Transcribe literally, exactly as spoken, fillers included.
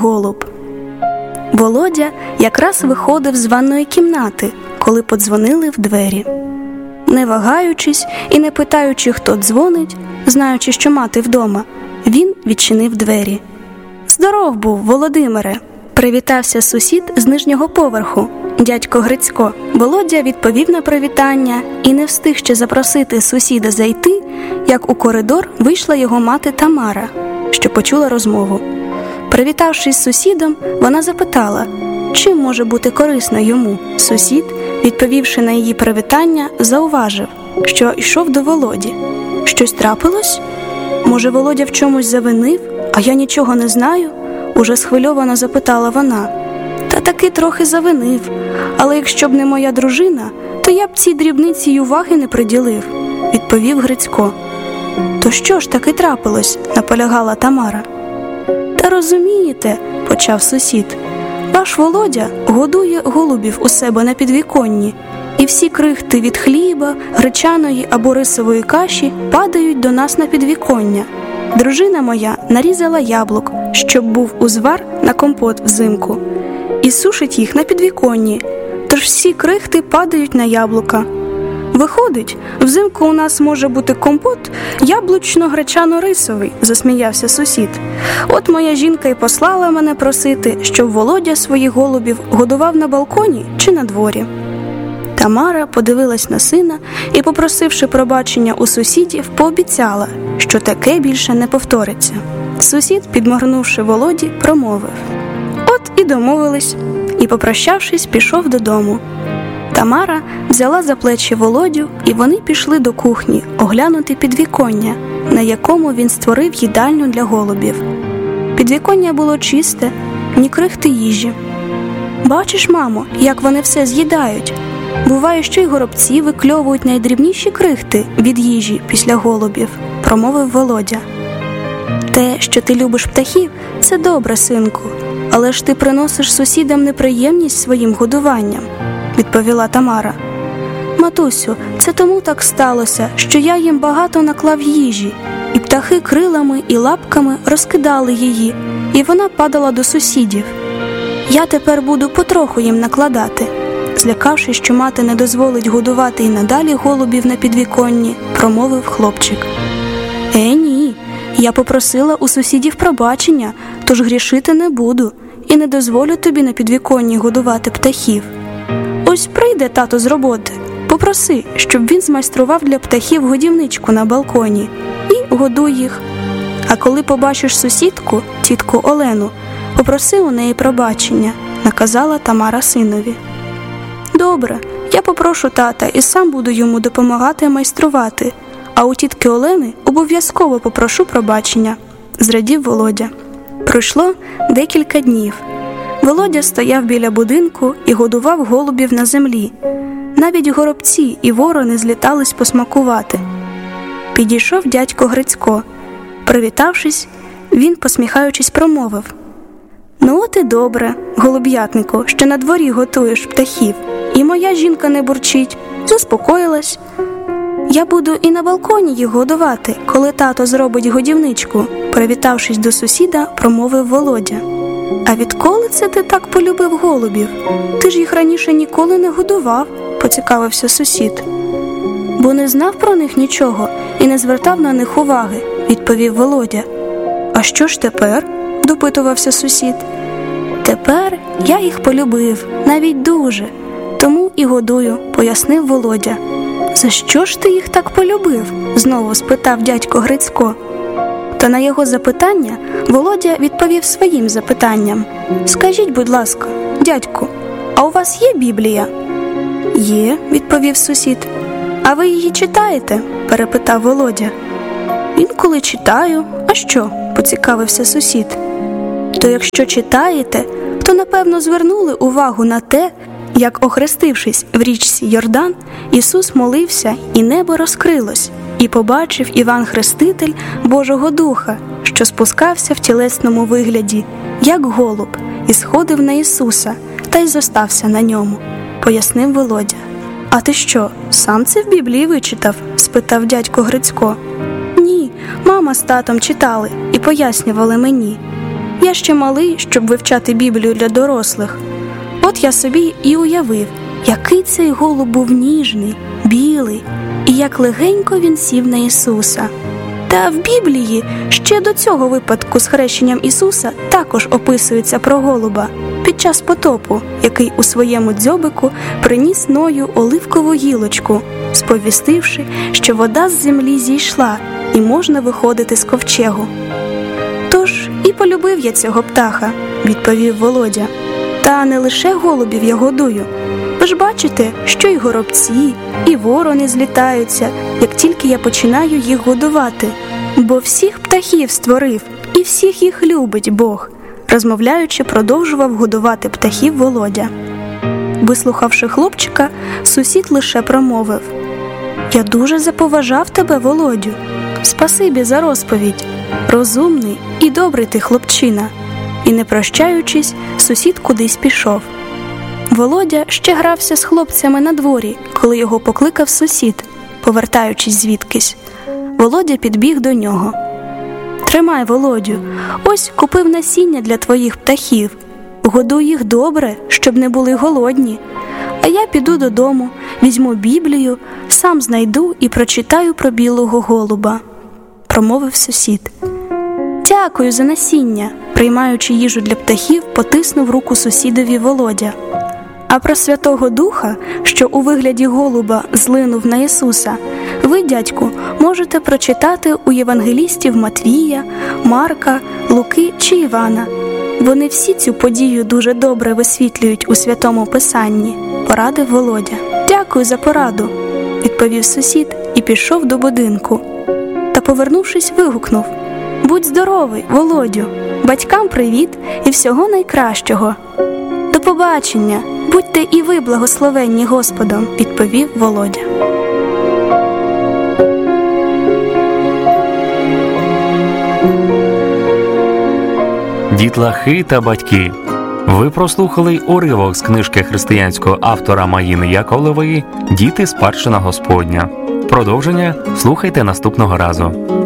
голуб. Володя якраз виходив з ванної кімнати, коли подзвонили в двері. Не вагаючись і не питаючи, хто дзвонить, знаючи, що мати вдома, він відчинив двері. «Здоров був, Володимире!» – привітався сусід з нижнього поверху, дядько Грицько. Володя відповів на привітання і не встиг ще запросити сусіда зайти, як у коридор вийшла його мати Тамара, що почула розмову. Привітавшись з сусідом, вона запитала, чим може бути корисно йому. Сусід, відповівши на її привітання, зауважив, що йшов до Володі. «Щось трапилось? Може, Володя в чомусь завинив, а я нічого не знаю?» – уже схвильовано запитала вона. «Та таки трохи завинив, але якщо б не моя дружина, то я б цій дрібниці й уваги не приділив», – відповів Грицько. «То що ж таки трапилось?» – наполягала Тамара. «Та розумієте», – почав сусід, – «ваш Володя годує голубів у себе на підвіконні, і всі крихти від хліба, гречаної або рисової каші падають до нас на підвіконня. Дружина моя нарізала яблук, щоб був узвар на компот взимку, і сушить їх на підвіконні, тож всі крихти падають на яблука. Виходить, взимку у нас може бути компот яблучно-гречано-рисовий», – засміявся сусід. «От моя жінка й послала мене просити, щоб Володя своїх голубів годував на балконі чи на дворі». Тамара подивилась на сина і, попросивши пробачення у сусідів, пообіцяла, що таке більше не повториться. Сусід, підморгнувши Володі, промовив: «От і домовились», і, попрощавшись, пішов додому. Тамара взяла за плечі Володю, і вони пішли до кухні оглянути підвіконня, на якому він створив їдальню для голубів. Підвіконня було чисте, ні крихти їжі. «Бачиш, мамо, як вони все з'їдають? Буває, що й горобці викльовують найдрібніші крихти від їжі після голубів», – промовив Володя. «Те, що ти любиш птахів, це добре, синку, але ж ти приносиш сусідам неприємність своїм годуванням», – відповіла Тамара. «Матусю, це тому так сталося, що я їм багато наклав їжі, і птахи крилами і лапками розкидали її, і вона падала до сусідів. Я тепер буду потроху їм накладати», – злякавшись, що мати не дозволить годувати і надалі голубів на підвіконні, промовив хлопчик. «Е, ні, я попросила у сусідів пробачення, тож грішити не буду і не дозволю тобі на підвіконні годувати птахів. Ось прийде тато з роботи, попроси, щоб він змайстрував для птахів годівничку на балконі і годуй їх. А коли побачиш сусідку, тітку Олену, попроси у неї пробачення», – наказала Тамара синові. «Добре, я попрошу тата і сам буду йому допомагати майструвати, а у тітки Олени обов'язково попрошу пробачення», – зрадів Володя. Пройшло декілька днів. Володя стояв біля будинку і годував голубів на землі. Навіть горобці і ворони злітались посмакувати. Підійшов дядько Грицько. Привітавшись, він, посміхаючись, промовив: «Ну от і добре, голуб'ятнику, що на дворі готуєш птахів, і моя жінка не бурчить, заспокоїлась. Я буду і на балконі їх годувати, коли тато зробить годівничку», – привітавшись до сусіда, промовив Володя. «А відколи це ти так полюбив голубів? Ти ж їх раніше ніколи не годував», – поцікавився сусід. «Бо не знав про них нічого і не звертав на них уваги», – відповів Володя. «А що ж тепер?» – допитувався сусід. «Тепер я їх полюбив, навіть дуже, тому і годую», – пояснив Володя. «За що ж ти їх так полюбив?» – знову спитав дядько Грицько. Та на його запитання Володя відповів своїм запитанням. «Скажіть, будь ласка, дядьку, а у вас є Біблія?» «Є», – відповів сусід. «А ви її читаєте?» – перепитав Володя. «Інколи читаю. А що?» – поцікавився сусід. «То якщо читаєте, то, напевно, звернули увагу на те, як, охрестившись в річці Йордан, Ісус молився, і небо розкрилось, і побачив Іван Хреститель Божого Духа, що спускався в тілесному вигляді, як голуб, і сходив на Ісуса, та й зостався на ньому», – пояснив Володя. «А ти що, сам це в Біблії вичитав?» – спитав дядько Грицько. «Ні, мама з татом читали і пояснювали мені. Я ще малий, щоб вивчати Біблію для дорослих. От я собі і уявив, який цей голуб був ніжний, білий, і як легенько він сів на Ісуса. Та в Біблії ще до цього випадку з хрещенням Ісуса також описується про голуба під час потопу, який у своєму дзьобику приніс Ною оливкову гілочку, сповістивши, що вода з землі зійшла і можна виходити з ковчегу. «Тож і полюбив я цього птаха», – відповів Володя. «Та не лише голубів я годую. Ви ж бачите, що й горобці, і ворони злітаються, як тільки я починаю їх годувати. Бо всіх птахів створив, і всіх їх любить Бог», – розмовляючи, продовжував годувати птахів Володя. Вислухавши хлопчика, сусід лише промовив: «Я дуже заповажав тебе, Володю. Спасибі за розповідь. Розумний і добрий ти хлопчина». І, не прощаючись, сусід кудись пішов. Володя ще грався з хлопцями на дворі, коли його покликав сусід, повертаючись звідкись. Володя підбіг до нього. «Тримай, Володю, ось купив насіння для твоїх птахів. Годуй їх добре, щоб не були голодні. А я піду додому, візьму Біблію, сам знайду і прочитаю про білого голуба», – промовив сусід. «Дякую за насіння», – приймаючи їжу для птахів, потиснув руку сусідові Володя. А про Святого Духа, що у вигляді голуба злинув на Ісуса, ви, дядьку, можете прочитати у євангелістів Матвія, Марка, Луки чи Івана. Вони всі цю подію дуже добре висвітлюють у Святому Писанні, порадив Володя. «Дякую за пораду», – відповів сусід і пішов до будинку. Та, повернувшись, вигукнув: «Будь здоровий, Володю, батькам привіт і всього найкращого». «До побачення, будьте і ви благословенні Господом», – відповів Володя. Дітлахи та батьки. Ви прослухали уривок з книжки християнського автора Маїни Яковлевої «Діти – спадщина Господня». Продовження слухайте наступного разу.